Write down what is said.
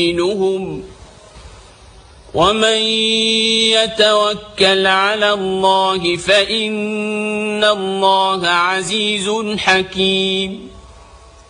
دينهم ومن يتوكل على الله فإن الله عزيز حكيم